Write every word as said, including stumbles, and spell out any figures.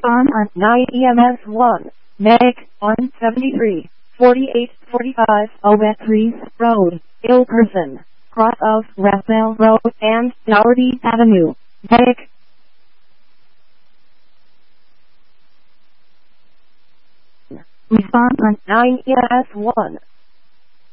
Respond on nine E M S one. Medic one seventy-three, forty-eight forty-five Owet Reese Road, ill person, cross of Rathbell Road and Dougherty Avenue. Medic. Respond on nine E M S one.